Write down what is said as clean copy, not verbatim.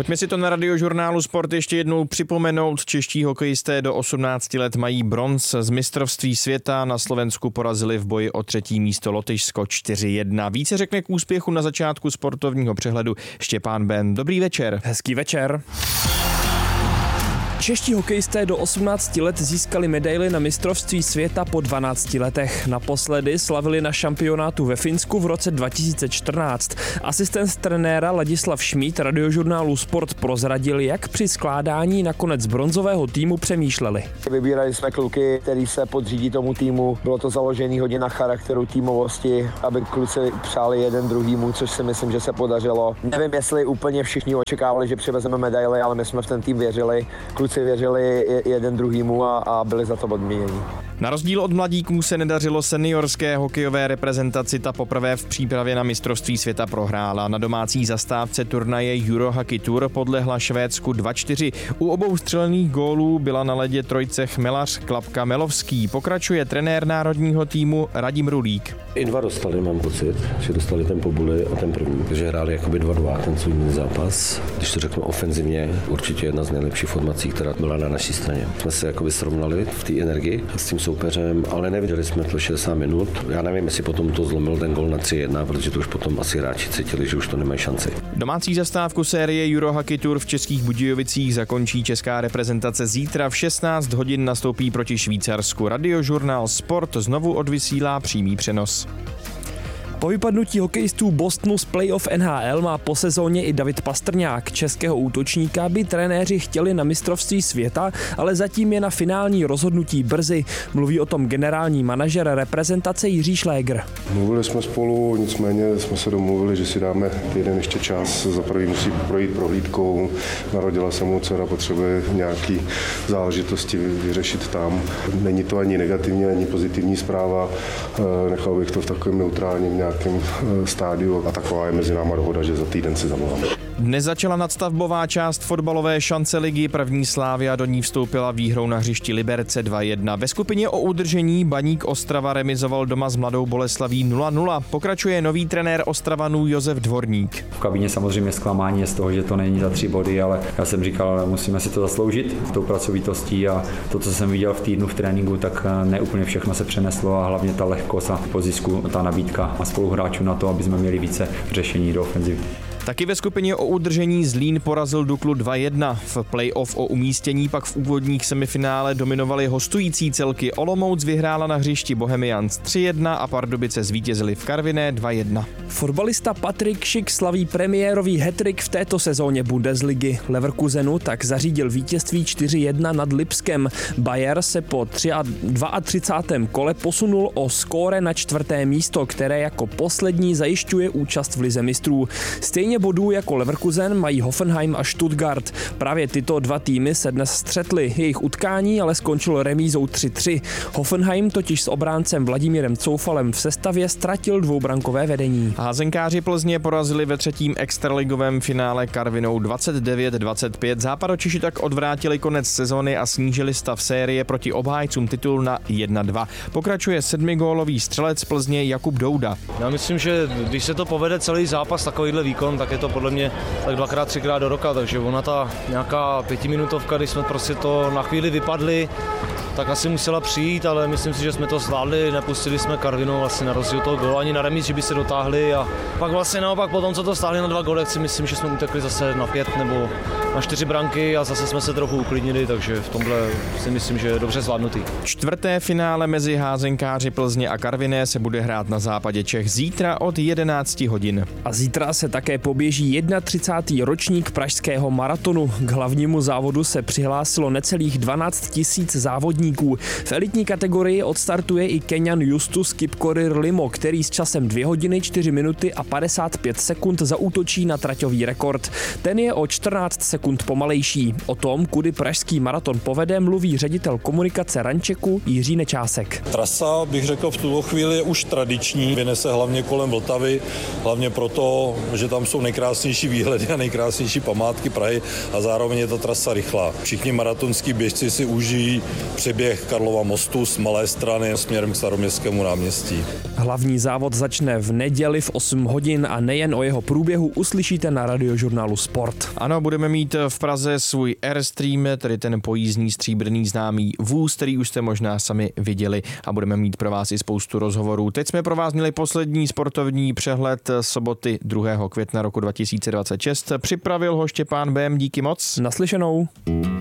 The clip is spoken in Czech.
Pojďme si to na Radiožurnálu Sport ještě jednou připomenout. Čeští hokejisté do 18 let mají bronz z mistrovství světa. Na Slovensku porazili v boji o 3. místo Lotyšsko 4-1. Více řekne k úspěchu na začátku sportovního přehledu Štěpán Ben. Dobrý večer. Hezký večer. Čeští hokejisté do 18 let získali medaili na mistrovství světa po 12 letech. Naposledy slavili na šampionátu ve Finsku v roce 2014. Asistent trenéra Ladislav Šmíd Radiožurnálu Sport prozradil, jak při skládání nakonec bronzového týmu přemýšleli. Vybírali jsme kluky, který se podřídí tomu týmu. Bylo to založený hodně na charakteru, týmovosti, aby kluci přáli jeden druhýmu, což si myslím, že se podařilo. Nevím, jestli úplně všichni očekávali, že přivezeme medaily, ale my jsme v ten tým věřili. Kluci věřili jeden druhýmu a byli za to odměněni. Na rozdíl od mladíků se nedařilo seniorské hokejové reprezentaci, ta poprvé v přípravě na mistrovství světa prohrála. Na domácí zastávce turnaje Euro Hockey Tour podlehla Švédsku 2-4. U obou střelených gólů byla na ledě trojce Chmelař, Klapka, Melovský. Pokračuje trenér národního týmu Radim Rulík. I dva dostali, mám pocit, že dostali ten Pobuli a ten první. Takže hráli jakoby 2-2 ten svůj zápas. Když to řeknu ofenzivně, určitě jedna z nejlepších formací, která byla na naší straně. Jsme se jakoby srovnali v té energii s tím soupeřem, ale neviděli jsme to 60 minut. Já nevím, jestli potom to zlomil ten gól na 3-1, protože to už potom asi hráči cítili, že už to nemají šanci. Domácí zastávku série Euro Hockey Tour v Českých Budějovicích zakončí česká reprezentace zítra v 16 hodin nastoupí proti Švýcarsku. Radiožurnál Sport znovu odvysílá přímý přenos. Po vypadnutí hokejistů Bostonu z playoff NHL má po sezóně i David Pastrňák. Českého útočníka by trenéři chtěli na mistrovství světa, ale zatím je na finální rozhodnutí brzy. Mluví o tom generální manažer reprezentace Jiří Šlégr. Mluvili jsme spolu, nicméně jsme se domluvili, že si dáme týden ještě čas. Za prvý musí projít prohlídkou, narodila se mu dcera, potřebuje nějaký záležitosti vyřešit tam. Není to ani negativní, ani pozitivní zpráva, nechal bych to v takovém neutrálním nějakém stádiu a taková je mezi náma dohoda, že za týden si zavoláme. Dnes začala nadstavbová část fotbalové šance ligy. První Slavia do ní vstoupila výhrou na hřišti Liberce 2-1. Ve skupině o udržení Baník Ostrava remizoval doma s Mladou Boleslaví 0-0. Pokračuje nový trenér Ostravanů Josef Dvorník. V kabině samozřejmě zklamání je z toho, že to není za 3 body, ale já jsem říkal, musíme si to zasloužit tou pracovitostí a to, co jsem viděl v týdnu v tréninku, tak ne úplně všechno se přeneslo a hlavně ta lehkost a po zisku ta nabídka a spoluhráčů na to, aby jsme měli více řešení do ofenzivy. Taky ve skupině o udržení Zlín porazil Duklu 2-1. V play-off o umístění pak v úvodních semifinále dominovaly hostující celky. Olomouc vyhrála na hřišti Bohemians 3-1 a Pardubice zvítězili v Karviné 2-1. Fotbalista Patrik Schick slaví premiérový hat-trick v této sezóně Bundesligy. Leverkusenu tak zařídil vítězství 4-1 nad Lipskem. Bayer se po 32. kole posunul o skóre na 4. místo, které jako poslední zajišťuje účast v lize mistrů. Stejně bodů jako Leverkusen mají Hoffenheim a Stuttgart. Právě tyto dva týmy se dnes střetly. Jejich utkání ale skončilo remízou 3-3. Hoffenheim totiž s obráncem Vladimírem Coufalem v sestavě ztratil dvoubrankové vedení. Házenkáři Plzně porazili ve 3. extraligovém finále Karvinou 29-25. Západočeši tak odvrátili konec sezony a snížili stav série proti obhájcům titulu na 1-2. Pokračuje 7gólový střelec Plzně Jakub Douda. Já myslím, že když se to povede celý zápas, takovýhle výkon, tak je to podle mě tak 2x, 3x do roka, takže ona ta nějaká 5minutovka, když jsme prostě to na chvíli vypadli, tak asi musela přijít, ale myslím si, že jsme to zvládli, nepustili jsme Karvinou vlastně na rozdíl toho gólu, ani na remíz, že by se dotáhli a pak vlastně naopak potom, co to stáhli na 2 góly, si myslím, že jsme utekli zase na 5 nebo na 4 branky a zase jsme se trochu uklidnili, takže v tomhle si myslím, že je dobře zvládnutý. 4. finále mezi házenkáři Plzně a Karviné se bude hrát na západě Čech zítra od 11 hodin. A zítra se také poběží 31. ročník pražského maratonu. K hlavnímu závodu se přihlásilo necelých 12 000 závodníků. V elitní kategorii odstartuje i Keňan Justus Kipkorir Limo, který s časem 2 hodiny 4 minuty a 55 sekund zaútočí na traťový rekord. Ten je o 14 sekund pomalejší. O tom, kudy pražský maraton povede, mluví ředitel komunikace Rančeku Jiří Nečásek. Trasa, bych řekl, v tuto chvíli je už tradiční. Vyne se hlavně kolem Vltavy, hlavně proto, že tam jsou nejkrásnější výhledy a nejkrásnější památky Prahy a zároveň je ta trasa rychlá. Všichni maratonský běžci si užijí přeběh Karlova mostu z Malé Strany směrem k Staroměstskému náměstí. Hlavní závod začne v neděli v 8 hodin a nejen o jeho průběhu uslyšíte na Radiožurnálu Sport. Ano, budeme mít v Praze svůj Airstream, tedy ten pojízdný stříbrný známý vůz, který už jste možná sami viděli, a budeme mít pro vás i spoustu rozhovorů. Teď jsme pro vás měli poslední sportovní přehled soboty 2. května roku 2026. Připravil ho Štěpán Bém, díky moc. Naslyšenou.